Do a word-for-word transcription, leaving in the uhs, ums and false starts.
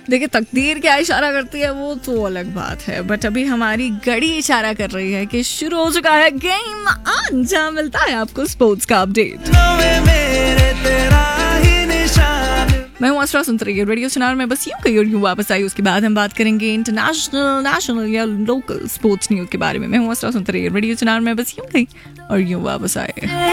देखिए तकदीर क्या इशारा करती है वो तो अलग बात है, बट अभी हमारी घड़ी इशारा कर रही है कि शुरू हो चुका है गेम ऑन, जहां मिलता है आपको स्पोर्ट्स का अपडेट। मैं हूँ असरा, सुनते रहिए रेडियो सुनार में बस यूं कही और यूं वापस आई। उसके बाद हम बात करेंगे इंटरनेशनल, नेशनल या लोकल स्पोर्ट्स न्यूज के बारे में। मैं हूँ असरा, सुनते रहिए रेडियो सुनार में बस यूं कही और यूं वापस आए।